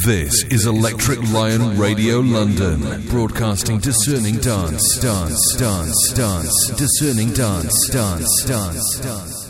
This is Electric Lion Radio London, broadcasting discerning dance, discerning dance.